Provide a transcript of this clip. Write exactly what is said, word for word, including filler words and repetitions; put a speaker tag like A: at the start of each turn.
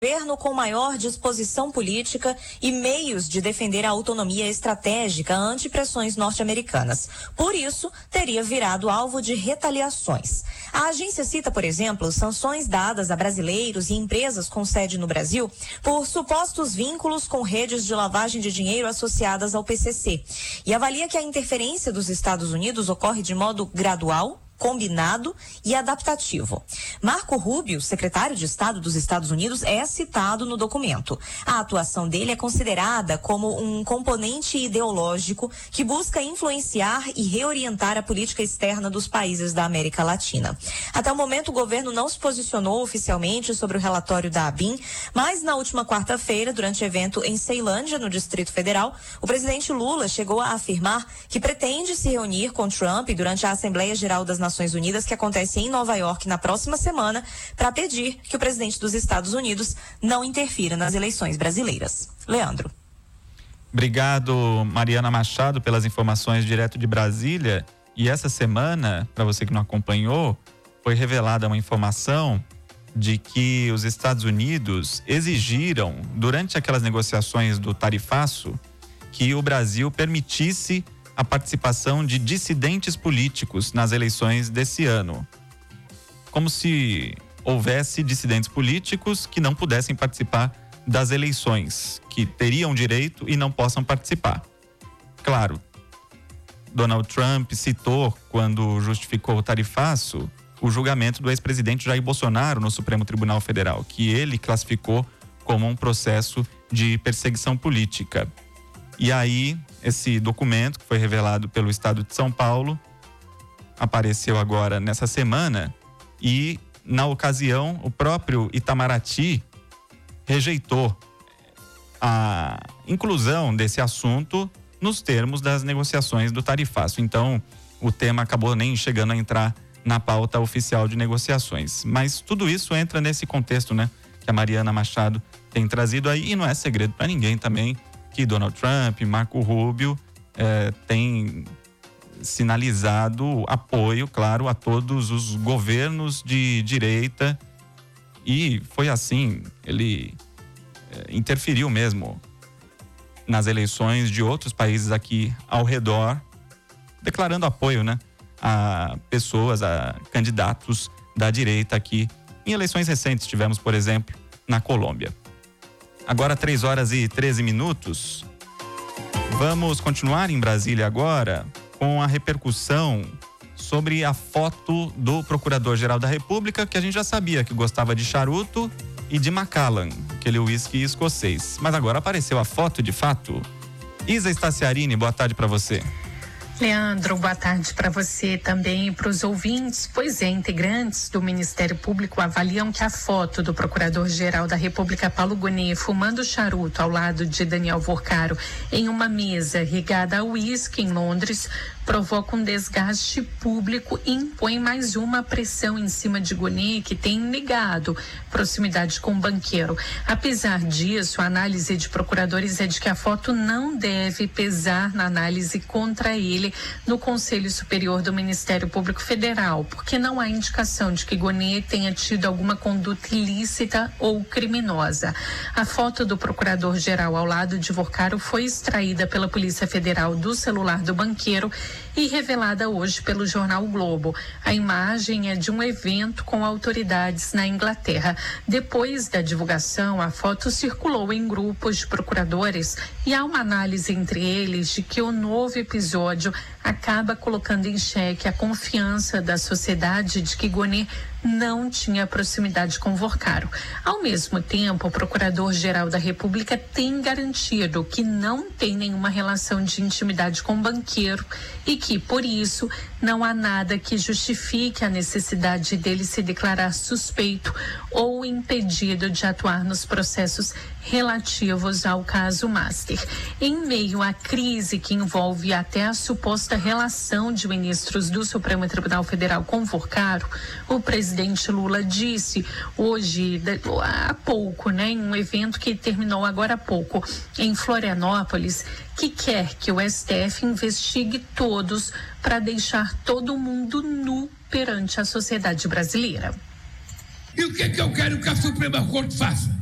A: Governo com maior disposição política e meios de defender a autonomia estratégica ante pressões norte-americanas. Por isso, teria virado alvo de retaliações. A agência cita, por exemplo, sanções dadas a brasileiros e empresas com sede no Brasil por supostos vínculos com redes de lavagem de dinheiro associadas ao P C C. E avalia que a interferência dos Estados Unidos ocorre de modo gradual, combinado e adaptativo. Marco Rubio, secretário de Estado dos Estados Unidos, é citado no documento. A atuação dele é considerada como um componente ideológico que busca influenciar e reorientar a política externa dos países da América Latina. Até o momento, o governo não se posicionou oficialmente sobre o relatório da ABIN, mas na última quarta-feira, durante evento em Ceilândia, no Distrito Federal, o presidente Lula chegou a afirmar que pretende se reunir com Trump durante a Assembleia Geral das Nações Nações Unidas, que acontece em Nova York na próxima semana, para pedir que o presidente dos Estados Unidos não interfira nas eleições brasileiras. Leandro.
B: Obrigado, Mariana Machado, pelas informações direto de Brasília. E essa semana, para você que não acompanhou, foi revelada uma informação de que os Estados Unidos exigiram, durante aquelas negociações do tarifaço, que o Brasil permitisse a participação de dissidentes políticos nas eleições desse ano. Como se houvesse dissidentes políticos que não pudessem participar das eleições, que teriam direito e não possam participar. Claro, Donald Trump citou, quando justificou o tarifaço, o julgamento do ex-presidente Jair Bolsonaro no Supremo Tribunal Federal, que ele classificou como um processo de perseguição política. E aí, esse documento, que foi revelado pelo Estado de São Paulo, apareceu agora nessa semana e, na ocasião, o próprio Itamaraty rejeitou a inclusão desse assunto nos termos das negociações do tarifaço. Então, o tema acabou nem chegando a entrar na pauta oficial de negociações. Mas tudo isso entra nesse contexto, né, que a Mariana Machado tem trazido aí, e não é segredo para ninguém também que Donald Trump, Marco Rubio eh, tem sinalizado apoio, claro, a todos os governos de direita, e foi assim, ele eh, interferiu mesmo nas eleições de outros países aqui ao redor, declarando apoio, né, a pessoas, a candidatos da direita aqui em eleições recentes. Tivemos, por exemplo, na Colômbia. Agora três horas e treze minutos. Vamos continuar em Brasília agora com a repercussão sobre a foto do Procurador-Geral da República, que a gente já sabia que gostava de charuto e de Macallan, aquele uísque escocês. Mas agora apareceu a foto de fato. Isa Staciarini, boa tarde para você.
C: Leandro, boa tarde para você também e para os ouvintes. Pois é, integrantes do Ministério Público avaliam que a foto do Procurador-Geral da República, Paulo Gonet, fumando charuto ao lado de Daniel Vorcaro em uma mesa regada a uísque em Londres provoca um desgaste público e impõe mais uma pressão em cima de Gonet, que tem negado proximidade com o banqueiro. Apesar disso, a análise de procuradores é de que a foto não deve pesar na análise contra ele no Conselho Superior do Ministério Público Federal, porque não há indicação de que Gonet tenha tido alguma conduta ilícita ou criminosa. A foto do Procurador-Geral ao lado de Vorcaro foi extraída pela Polícia Federal do celular do banqueiro e revelada hoje pelo jornal o Globo. A imagem é de um evento com autoridades na Inglaterra. Depois da divulgação, a foto circulou em grupos de procuradores e há uma análise entre eles de que o novo episódio acaba colocando em xeque a confiança da sociedade de que Gonet não tinha proximidade com Vorcaro. Ao mesmo tempo, o Procurador-Geral da República tem garantido que não tem nenhuma relação de intimidade com o banqueiro e que, por isso, não há nada que justifique a necessidade dele se declarar suspeito ou impedido de atuar nos processos relativos ao caso Master. Em meio à crise que envolve até a suposta relação de ministros do Supremo Tribunal Federal com Vorcaro, o presidente Lula disse hoje, há pouco, né, em um evento que terminou agora há pouco, em Florianópolis, que quer que o S T F investigue todos para deixar todo mundo nu perante a sociedade brasileira.
D: E o que, que eu quero que a Suprema Corte faça?